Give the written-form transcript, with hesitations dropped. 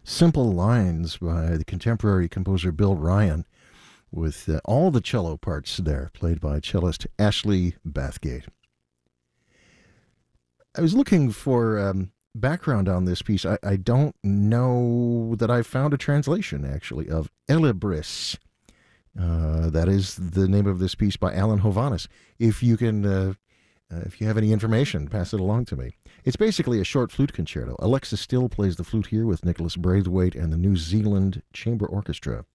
Simple Lines by the contemporary composer Bill Ryan, with all the cello parts there, played by cellist Ashley Bathgate. I was looking for background on this piece. I don't know that I found a translation, actually, of Elibris. That is the name of this piece by Alan Hovhaness. If you have any information, pass it along to me. It's basically a short flute concerto. Alexa Still plays the flute here with Nicholas Braithwaite and the New Zealand Chamber Orchestra.